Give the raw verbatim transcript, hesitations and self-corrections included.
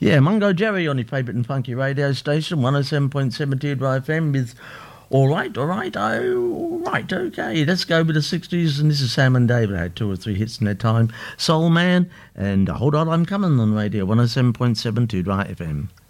Yeah, Mungo Jerry on your favourite and funky radio station, one oh seven point seven Teardry F M with All Right, All Right, Oh, Right, OK. Let's go with the sixties, and this is Sam and David. I had two or three hits in their time. Soul Man and Hold On, I'm Coming on radio, one oh seven point seven Teardry F M.